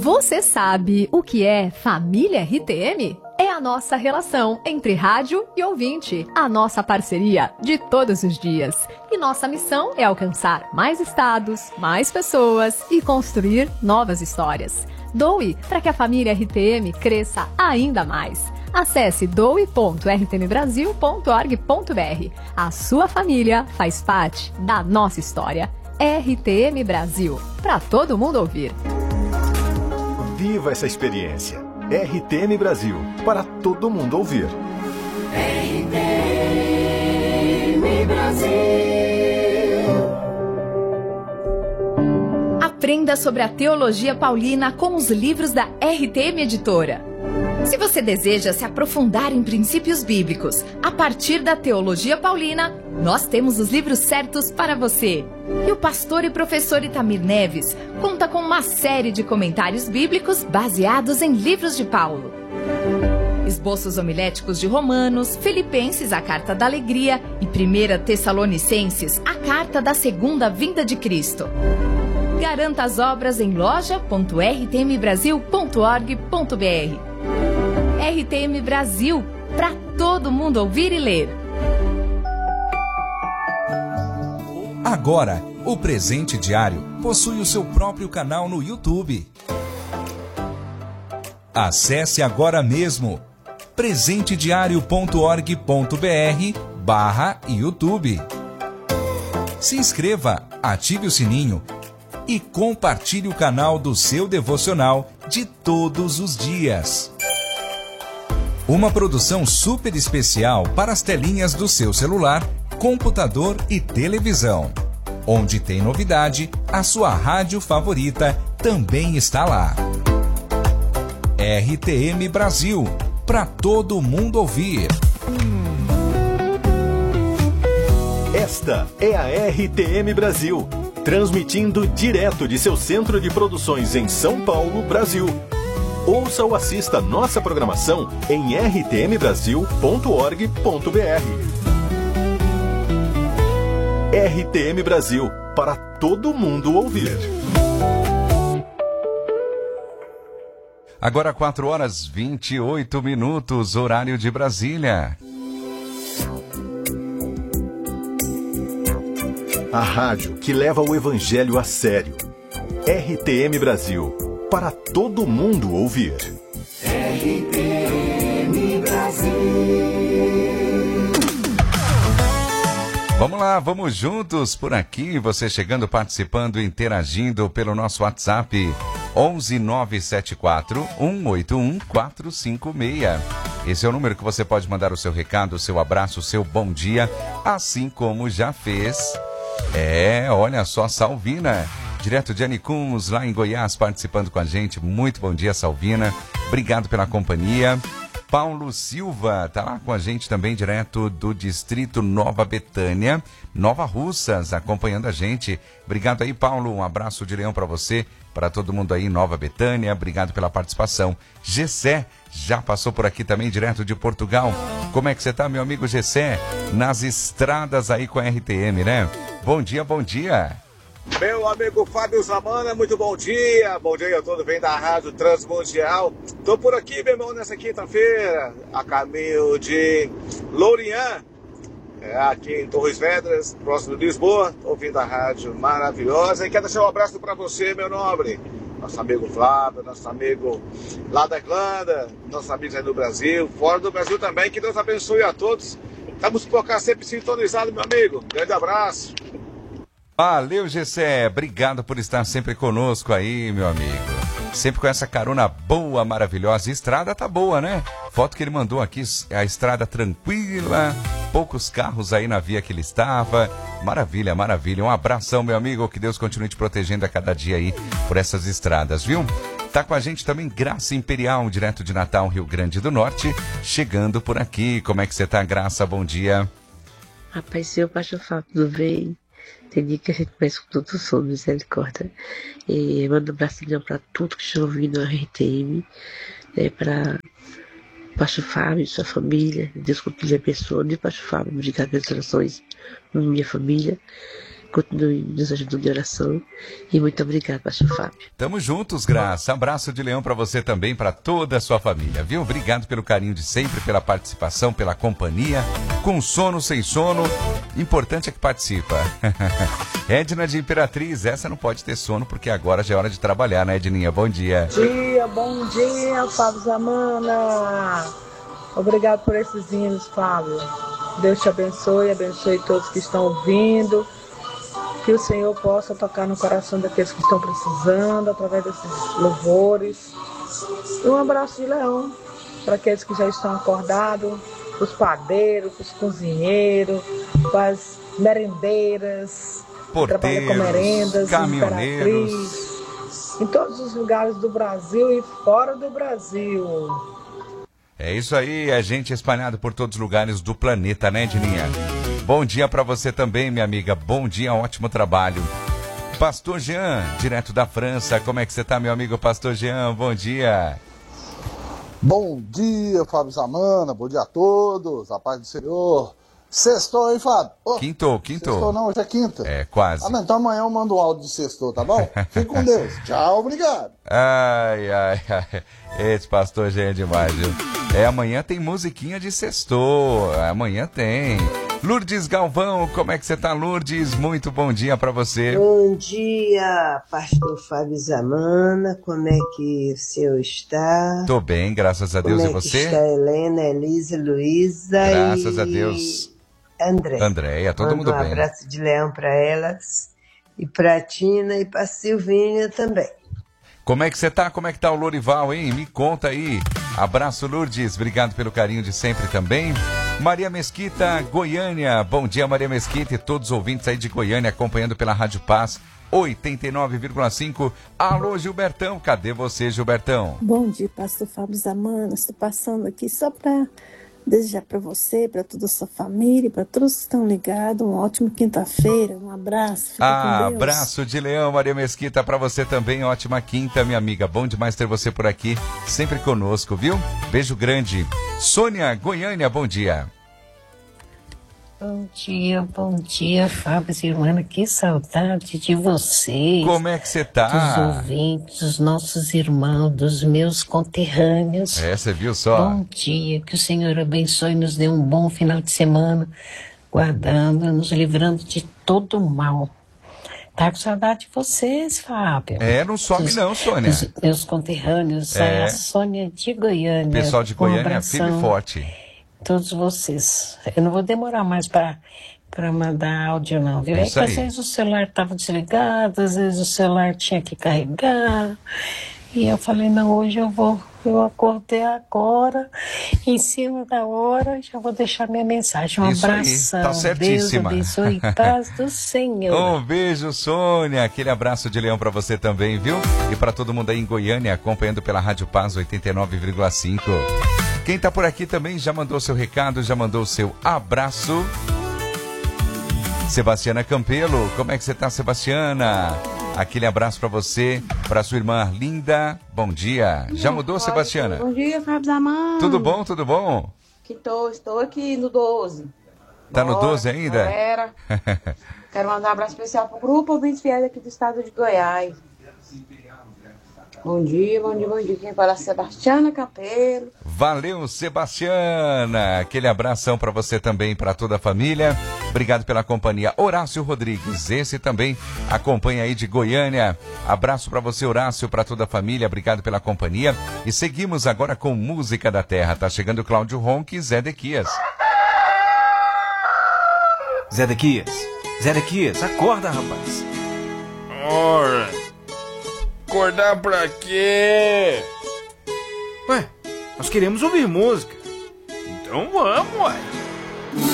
Você sabe o que é família RTM? É a nossa relação entre rádio e ouvinte, a nossa parceria de todos os dias. E nossa missão é alcançar mais estados, mais pessoas e construir novas histórias. Doe para que a família RTM cresça ainda mais. Acesse doe.rtmbrasil.org.br. A sua família faz parte da nossa história. RTM Brasil, para todo mundo ouvir. Viva essa experiência. RTM Brasil, para todo mundo ouvir. RTM Brasil. Aprenda sobre a teologia paulina com os livros da RTM Editora. Se você deseja se aprofundar em princípios bíblicos a partir da teologia paulina, nós temos os livros certos para você. E o pastor e professor Itamir Neves conta com uma série de comentários bíblicos baseados em livros de Paulo. Esboços homiléticos de Romanos, Filipenses, a Carta da Alegria e 1 Tessalonicenses, a Carta da Segunda Vinda de Cristo. Garanta as obras em loja.rtmbrasil.org.br. RTM Brasil, para todo mundo ouvir e ler. Agora, o Presente Diário possui o seu próprio canal no YouTube. Acesse agora mesmo presentediario.org.br/YouTube. Se inscreva, ative o sininho e compartilhe o canal do seu devocional de todos os dias. Uma produção super especial para as telinhas do seu celular, computador e televisão. Onde tem novidade, a sua rádio favorita também está lá. RTM Brasil, para todo mundo ouvir. Esta é a RTM Brasil, transmitindo direto de seu centro de produções em São Paulo, Brasil. Ouça ou assista nossa programação em rtmbrasil.org.br. RTM Brasil, para todo mundo ouvir. Agora 4h28, horário de Brasília. A rádio que leva o evangelho a sério. RTM Brasil, para todo mundo ouvir. RTM Brasil. Vamos lá, vamos juntos por aqui. Você chegando, participando, interagindo pelo nosso WhatsApp 11974 181 456. Esse é o número que você pode mandar o seu recado, o seu abraço, o seu bom dia, assim como já fez. Olha só, Salvina, direto de Anicuns, lá em Goiás, participando com a gente. Muito bom dia, Salvina. Obrigado pela companhia. Paulo Silva tá lá com a gente também, direto do distrito Nova Betânia, Nova Russas, acompanhando a gente. Obrigado aí, Paulo. Um abraço de leão para você, para todo mundo aí em Nova Betânia. Obrigado pela participação. Gessé já passou por aqui também, direto de Portugal. Como é que você tá, meu amigo Gessé? Nas estradas aí com a RTM, né? Bom dia, bom dia. Meu amigo Fábio Zamana, muito bom dia. Bom dia a todos, vem da Rádio Transmundial. Tô por aqui, meu irmão, nessa quinta-feira, a caminho de Lourinhã, aqui em Torres Vedras, próximo de Lisboa. Tô ouvindo a rádio maravilhosa e quero deixar um abraço para você, meu nobre. Nosso amigo Flávio, nosso amigo lá da Irlanda, nossos amigos aí no Brasil, fora do Brasil também. Que Deus abençoe a todos. Estamos por cá sempre sintonizados, meu amigo. Grande abraço. Valeu, Gessé. Obrigado por estar sempre conosco aí, meu amigo. Sempre com essa carona boa, maravilhosa. A estrada tá boa, né? Foto que ele mandou aqui, a estrada tranquila, poucos carros aí na via que ele estava. Maravilha, maravilha. Um abração, meu amigo. Que Deus continue te protegendo a cada dia aí por essas estradas, viu? Tá com a gente também Graça Imperial, direto de Natal, Rio Grande do Norte, chegando por aqui. Como é que você tá, Graça? Bom dia. Rapaz, seu Pastor Fábio, tudo bem? Tem dia que a gente pensa com todo o som, misericórdia. E mando um abraço para tudo que estão ouvindo a RTM, para Pastor Fábio e sua família. Deus continue abençoando. E Pastor Fábio, obrigado pelas orações, minha família. continue nos ajudando de oração. E muito obrigado, pastor Fábio. Tamo juntos, Graça. Abraço de leão para você também, para toda a sua família, viu? Obrigado pelo carinho de sempre, pela participação, pela companhia. Com sono, sem sono, importante é que participa. Edna de Imperatriz, essa não pode ter sono, porque agora já é hora de trabalhar, né, Edninha? Bom dia. Bom dia, Fábio Zamana. Obrigado por esses hinos, Fábio. Deus te abençoe, abençoe todos que estão ouvindo. Que o Senhor possa tocar no coração daqueles que estão precisando, através desses louvores. E um abraço de leão para aqueles que já estão acordados, os padeiros, os cozinheiros, as merendeiras, porteiros, com merendas, caminhoneiros, em todos os lugares do Brasil e fora do Brasil. É isso aí, a gente espalhado por todos os lugares do planeta, né, Dininha? Bom dia para você também, minha amiga. Bom dia, ótimo trabalho. Pastor Jean, direto da França. Como é que você tá, meu amigo Pastor Jean? Bom dia. Bom dia, Fábio Zamana. Bom dia a todos. A paz do Senhor. Sextou, hein, Fábio? Oh, quintou. Sextou não, hoje é quinta. É, quase. Ah, não, então amanhã eu mando um áudio de sextou, tá bom? Fique com Deus. Tchau, obrigado. Ai. Esse pastor já é demais, viu? Amanhã tem musiquinha de sextou. Amanhã tem. Lourdes Galvão, como é que você tá, Lourdes? Muito bom dia pra você. Bom dia, pastor Fábio Zamana. Como é que o senhor está? Tô bem, graças a Deus. E você? Como é que está Helena, Elisa, Luísa graças a Deus. Andréia, todo mundo bem. Um abraço de leão para elas, e para Tina e para Silvinha também. Como é que você tá? Como é que tá o Lorival, hein? Me conta aí. Abraço, Lourdes. Obrigado pelo carinho de sempre também. Maria Mesquita, Goiânia. Bom dia, Maria Mesquita e todos os ouvintes aí de Goiânia acompanhando pela Rádio Paz 89,5. Alô, Gilbertão. Cadê você, Gilbertão? Bom dia, pastor Fábio Zamana. Estou passando aqui só para desejar para você, para toda a sua família, para todos que estão ligados, uma ótima quinta-feira, um abraço. Fica com Deus. Abraço de leão, Maria Mesquita, para você também, ótima quinta, minha amiga, bom demais ter você por aqui, sempre conosco, viu? Beijo grande. Sônia, Goiânia, bom dia. Bom dia, Fábio Zamana, que saudade de vocês. Como é que você tá? Dos ouvintes, dos nossos irmãos, dos meus conterrâneos. Você viu só? Bom dia, que o Senhor abençoe e nos dê um bom final de semana, guardando, nos livrando de todo o mal. Tá com saudade de vocês, Fábio. Não some não, Sônia. Dos meus conterrâneos, a Sônia de Goiânia. Pessoal de Goiânia, firme e forte. Todos vocês. Eu não vou demorar mais para mandar áudio, não, viu? Isso às vezes o celular estava desligado, às vezes o celular tinha que carregar. E eu falei, não, hoje eu acordei agora, em cima da hora, já vou deixar minha mensagem. Um abração. Tá certíssima. Deus abençoe, paz do Senhor. Um beijo, Sônia. Aquele abraço de leão para você também, viu? E para todo mundo aí em Goiânia, acompanhando pela Rádio Paz 89,5. Quem tá por aqui também já mandou seu recado, já mandou seu abraço. Sebastiana Campelo, como é que você tá, Sebastiana? Aquele abraço para você, para sua irmã Arlinda. Bom dia. Já mudou, Sebastiana? Bom dia, Fábio Zamana. Tudo bom, tudo bom? Estou aqui no 12. Tá no 12 ainda? Galera, quero mandar um abraço especial pro grupo Ouvintes Fiéis aqui do estado de Goiás. Bom dia. Quem fala é Sebastiana Campelo. Valeu, Sebastiana. Aquele abração para você também, para toda a família. Obrigado pela companhia. Horácio Rodrigues, esse também acompanha aí de Goiânia. Abraço para você, Horácio, para toda a família. Obrigado pela companhia. E seguimos agora com Música da Terra. Tá chegando Cláudio Ronque e Zé Dequias. Zé Dequias, acorda, rapaz. Ora, acordar pra quê? Ué, nós queremos ouvir música. Então vamos, ué.